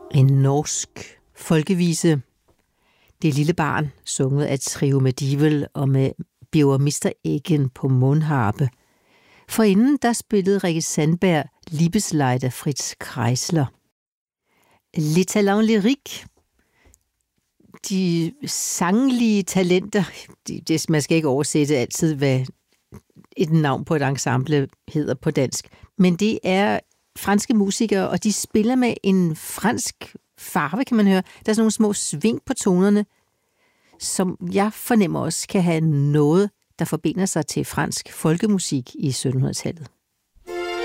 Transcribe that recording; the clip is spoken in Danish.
En norsk folkevise. Det lille barn, sunget af Trio Medieval og med Birger Mister Egen på mundharpe. Forinden der spillede Rikke Sandberg Liebesleid af Fritz Kreisler. Les talents lyriques, de sanglige talenter, man skal ikke oversætte altid, hvad et navn på et ensemble hedder på dansk, men det er franske musikere, og de spiller med en fransk farve, kan man høre. Der er sådan nogle små sving på tonerne, som jeg fornemmer også kan have noget, der forbinder sig til fransk folkemusik i 1700-tallet.